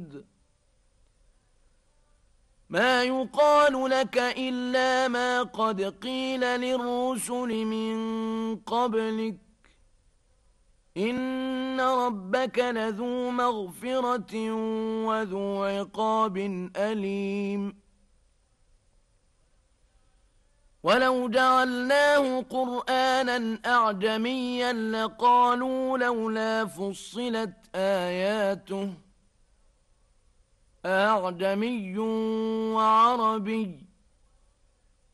حميد. ما يقال لك إلا ما قد قيل للرسل من قبلك إن ربك لذو مغفرة وذو عقاب أليم. ولو جعلناه قرآنا أعجميا لقالوا لولا فصلت آياته أعجمي وعربي